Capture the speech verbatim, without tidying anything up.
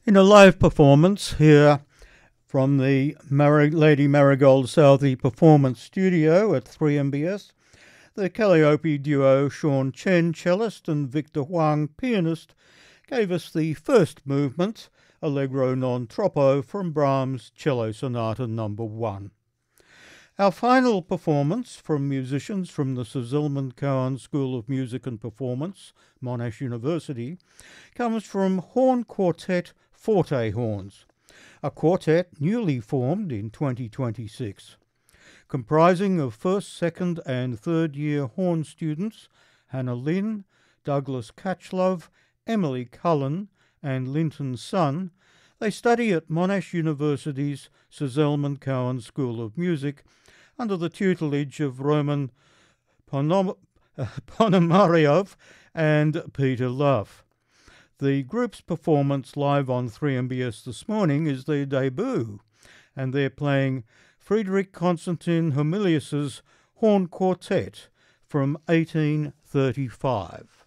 In a live performance here from the Mari- Lady Marigold Southey Performance Studio at three M B S, the Calliope duo Sean Chen, cellist, and Victor Huang, pianist, gave us the first movement, Allegro non troppo, from Brahms' Cello Sonata number one. Our final performance from musicians from the Sir Zilman Cohen School of Music and Performance, Monash University, comes from Horn Quartet Forte Horns, a quartet newly formed in twenty twenty-six, comprising of first, second and third year horn students Hannah Lynn, Douglas Catchlove, Emily Cullen and Linton Sun. They study at Monash University's Sir Zilman Cohen School of Music under the tutelage of Roman Ponom- uh, Ponomaryov and Peter Love. The group's performance live on three M B S this morning is their debut, and they're playing Friedrich Constantin Homilius's Horn Quartet from eighteen thirty-five.